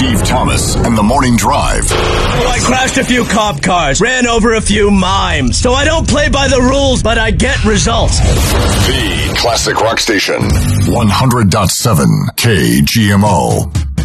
Steve Thomas and the Morning Drive. Oh, I crashed a few cop cars, ran over a few mimes. So I don't play by the rules, but I get results. The Classic Rock Station. 100.7 KGMO.